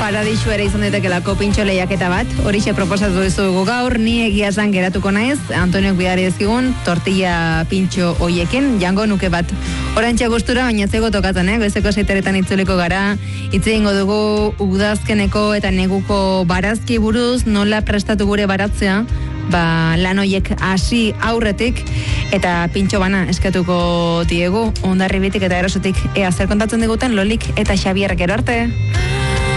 Paradisu ere izan daitekelako pintxo lehiaketa bat, horixe proposatu dizugu gaur, ni egia esan geratuko naiz, Antoniok bidari ezkigun, tortilla pintxo hoiekin, jango nuke bat. Orantxe gustura, baina zego tokatzen, goizeko 7:00 itzuliko gara, hitz egingo dugu udazkeneko eta neguko barazki buruz, nola prestatu gure baratzea, lan hoiek hasi aurretik, eta pintxo bana eskatuko diegu, Hondarribitik eta Erosotik, ea zer kontatzen diguten Lolik eta Xabierrek, gero arte.